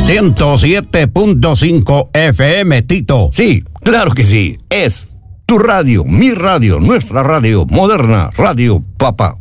107.5 FM, Tito. Sí, claro que sí. Es tu radio, mi radio, nuestra radio, moderna, Radio Papa.